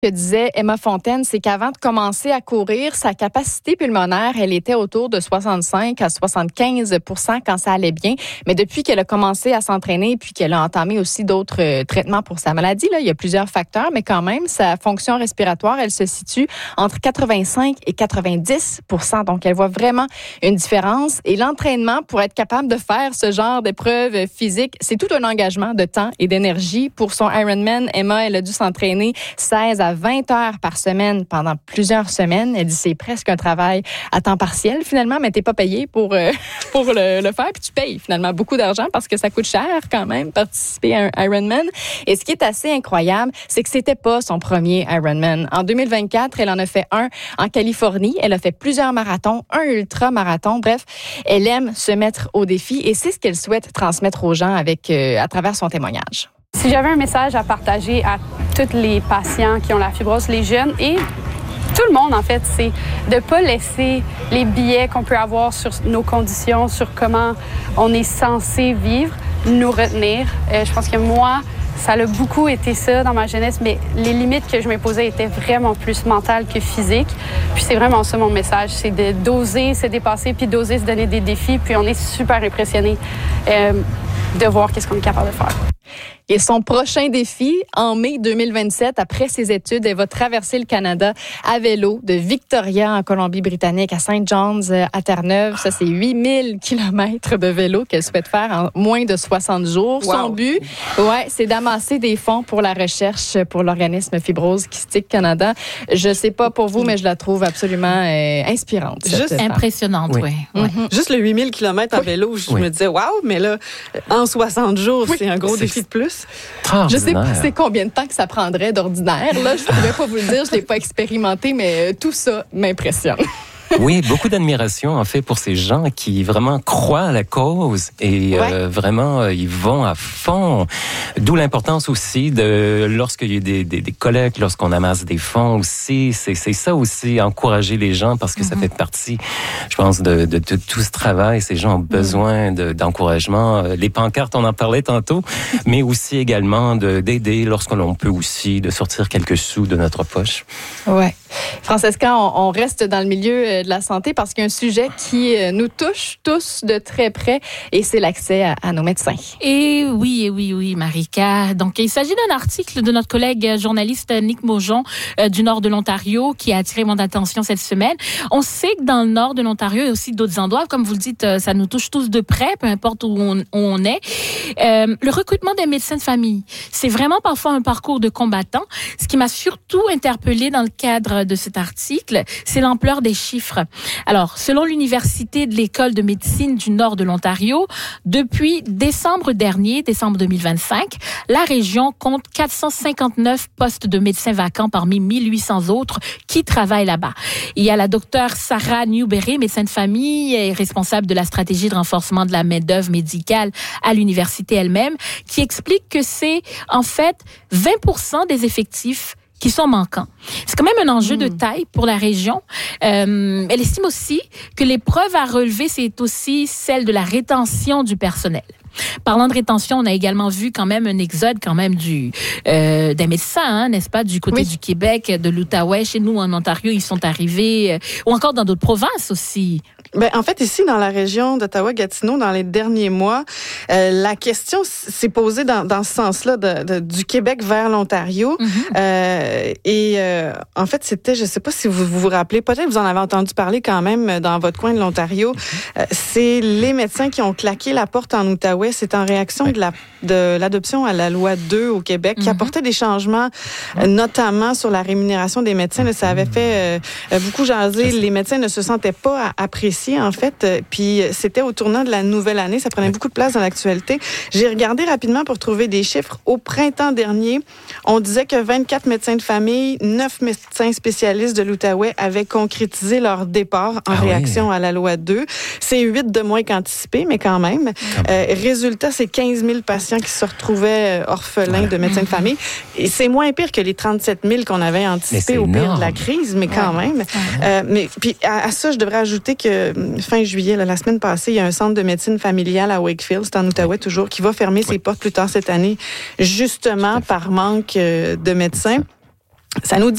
que disait Emma Fontaine, c'est qu'avant de commencer à courir, sa capacité pulmonaire, elle était autour de 65 à 75% quand ça allait bien. Mais depuis qu'elle a commencé à s'entraîner puis qu'elle a entamé aussi d'autres traitements pour sa maladie, là, il y a plusieurs facteurs, mais quand même, sa fonction respiratoire, elle se situe entre 85 et 90%. Donc, elle voit vraiment une différence. Et l'entraînement, pour être capable de faire ce genre d'épreuve physique, c'est tout un engagement de temps et d'énergie. Pour son Ironman, Emma, elle a dû s'entraîner 16 à 20 heures par semaine pendant plusieurs semaines. Elle dit c'est presque un travail à temps partiel finalement, mais t'es pas payé pour le faire. Puis tu payes finalement beaucoup d'argent parce que ça coûte cher quand même participer à un Ironman. Et ce qui est assez incroyable, c'est que c'était pas son premier Ironman. En 2024, elle en a fait un en Californie. Elle a fait plusieurs marathons, un ultra-marathon. Bref, elle aime se mettre au défi et c'est ce qu'elle souhaite transmettre aux gens à travers son témoignage. Si j'avais un message à partager à tous les patients qui ont la fibrose, les jeunes et tout le monde, en fait, c'est de ne pas laisser les biais qu'on peut avoir sur nos conditions, sur comment on est censé vivre, nous retenir. Je pense que moi, ça a beaucoup été ça dans ma jeunesse, mais les limites que je m'imposais étaient vraiment plus mentales que physiques. Puis c'est vraiment ça mon message, c'est de d'oser se dépasser, puis d'oser se donner des défis. Puis on est super impressionnés de voir qu'est-ce qu'on est capable de faire. Et son prochain défi, en mai 2027, après ses études, elle va traverser le Canada à vélo de Victoria en Colombie-Britannique à St. John's à Terre-Neuve. Ça, c'est 8000 kilomètres de vélo qu'elle souhaite faire en moins de 60 jours. Wow. Son but, c'est d'amasser des fonds pour la recherche pour l'organisme Fibrose Kystique Canada. Je sais pas pour vous, mais je la trouve absolument inspirante. Juste impressionnante, oui. Mm-hmm. Juste le 8000 kilomètres à vélo, je me disais, wow, mais là, en 60 jours, c'est un gros défi de plus. Je sais pas c'est combien de temps que ça prendrait d'ordinaire. Là, je pourrais pas vous le dire, je l'ai pas expérimenté, mais tout ça m'impressionne. Oui, beaucoup d'admiration en fait pour ces gens qui vraiment croient à la cause et vraiment ils vont à fond. D'où l'importance aussi de lorsqu'il y a des collectes, lorsqu'on amasse des fonds aussi, c'est ça aussi, encourager les gens parce que ça fait partie, je pense, de tout ce travail. Ces gens ont besoin d'encouragement. Les pancartes, on en parlait tantôt, mais aussi également d'aider lorsqu'on l'on peut aussi, de sortir quelques sous de notre poche. Ouais. Francesca, on reste dans le milieu de la santé parce qu'il y a un sujet qui nous touche tous de très près et c'est l'accès à nos médecins. Et oui, Marika. Donc, il s'agit d'un article de notre collègue journaliste Nick Maujon du nord de l'Ontario qui a attiré mon attention cette semaine. On sait que dans le nord de l'Ontario, il y a aussi d'autres endroits. Comme vous le dites, ça nous touche tous de près, peu importe où on est. Le recrutement des médecins de famille, c'est vraiment parfois un parcours de combattant. Ce qui m'a surtout interpellée dans le cadre de cet article, c'est l'ampleur des chiffres. Alors, selon l'Université de l'École de médecine du nord de l'Ontario, depuis décembre 2025, la région compte 459 postes de médecins vacants parmi 1800 autres qui travaillent là-bas. Il y a la docteure Sarah Newberry, médecin de famille et responsable de la stratégie de renforcement de la main-d'œuvre médicale à l'université elle-même, qui explique que c'est en fait 20% des effectifs qui sont manquants. C'est quand même un enjeu de taille pour la région. Elle estime aussi que l'épreuve à relever, c'est aussi celle de la rétention du personnel. Parlant de rétention, on a également vu quand même un exode quand même des médecins, n'est-ce pas, du côté du Québec, de l'Outaouais. Chez nous, en Ontario, ils sont arrivés, ou encore dans d'autres provinces aussi. Ben, en fait, ici, dans la région d'Ottawa-Gatineau, dans les derniers mois, la question s'est posée dans ce sens-là, du Québec vers l'Ontario. En fait, c'était, je sais pas si vous vous rappelez, peut-être vous en avez entendu parler quand même dans votre coin de l'Ontario, c'est les médecins qui ont claqué la porte en Outaouais. C'est en réaction de l'adoption à la loi 2 au Québec qui apportait des changements, notamment sur la rémunération des médecins. Là, ça avait fait beaucoup jaser. Les médecins ne se sentaient pas appréciés, en fait. Puis c'était au tournant de la nouvelle année. Ça prenait beaucoup de place dans l'actualité. J'ai regardé rapidement pour trouver des chiffres. Au printemps dernier, on disait que 24 médecins de famille, 9 médecins spécialistes de l'Outaouais avaient concrétisé leur départ en réaction à la loi 2. C'est 8 de moins qu'anticipé, mais quand même. Résultat, c'est 15 000 patients qui se retrouvaient orphelins de médecins de famille. Et c'est moins pire que les 37 000 qu'on avait anticipés au pire de la crise, mais quand même. Mais puis à ça, je devrais ajouter que fin juillet, la semaine passée, il y a un centre de médecine familiale à Wakefield, c'est en Outaouais toujours, qui va fermer ses portes plus tard cette année, justement par manque de médecins. Ça nous dit